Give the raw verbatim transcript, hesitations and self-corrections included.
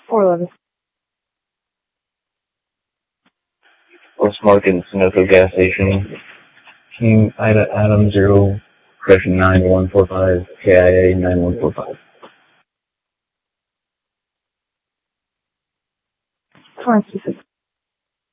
four eleven. Postmark in Sunoco gas station. Team Ida Adam zero, correction nine one four five, K I A nine one four five. Four six six.